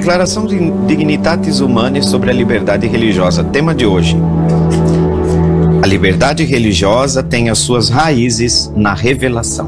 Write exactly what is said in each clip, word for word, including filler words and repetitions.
Declaração de Dignitatis Humanae sobre a liberdade religiosa. Tema de hoje. A liberdade religiosa tem as suas raízes na revelação.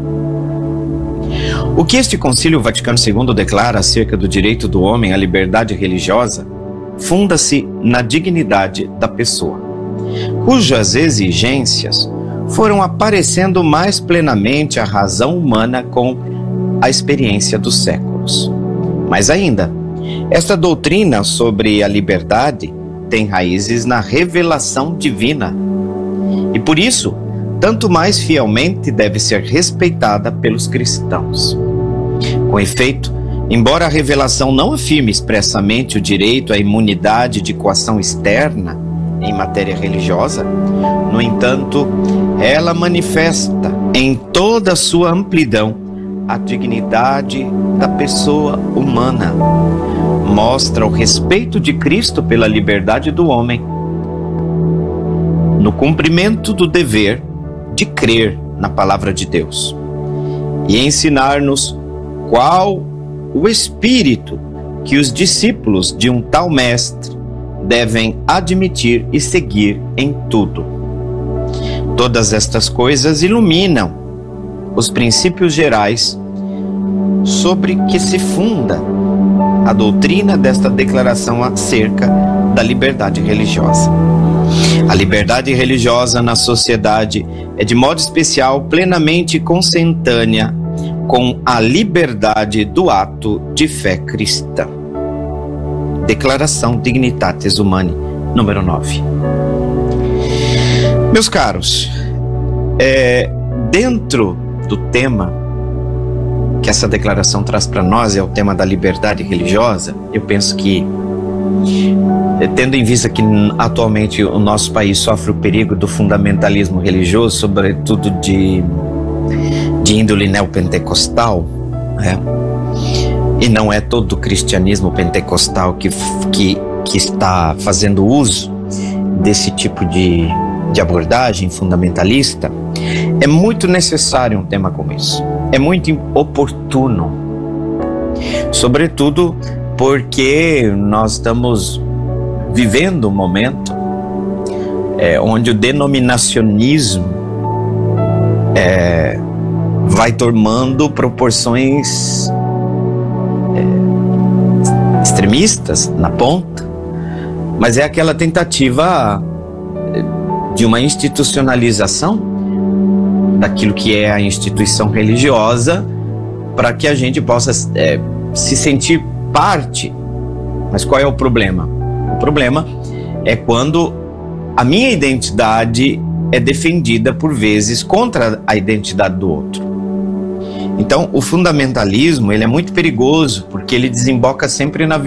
O que este Concílio Vaticano segundo declara acerca do direito do homem à liberdade religiosa funda-se na dignidade da pessoa, cujas exigências foram aparecendo mais plenamente à razão humana com a experiência dos séculos. Mas ainda, esta doutrina sobre a liberdade tem raízes na revelação divina e, por isso, tanto mais fielmente deve ser respeitada pelos cristãos. Com efeito, embora a revelação não afirme expressamente o direito à imunidade de coação externa em matéria religiosa, no entanto, ela manifesta em toda a sua amplidão a dignidade da pessoa humana, mostra o respeito de Cristo pela liberdade do homem, no cumprimento do dever de crer na palavra de Deus e ensinar-nos qual o espírito que os discípulos de um tal mestre devem admitir e seguir em tudo. Todas estas coisas iluminam os princípios gerais sobre que se funda a doutrina desta declaração acerca da liberdade religiosa. A liberdade religiosa na sociedade é de modo especial plenamente consentânea com a liberdade do ato de fé cristã. Declaração Dignitatis Humanae, número nove. Meus caros, é, dentro do tema que essa declaração traz para nós, é o tema da liberdade religiosa, eu penso que, tendo em vista que atualmente o nosso país sofre o perigo do fundamentalismo religioso, sobretudo de, de índole neopentecostal, né? E não é todo o cristianismo pentecostal que, que, que está fazendo uso desse tipo de, de abordagem fundamentalista, é muito necessário um tema como esse. É muito oportuno, sobretudo porque nós estamos vivendo um momento é, onde o denominacionismo é, vai tomando proporções é, extremistas na ponta, mas é aquela tentativa de uma institucionalização daquilo que é a instituição religiosa, para que a gente possa é, se sentir parte. Mas qual é o problema? O problema é quando a minha identidade é defendida por vezes contra a identidade do outro. Então, o fundamentalismo ele é muito perigoso, porque ele desemboca sempre na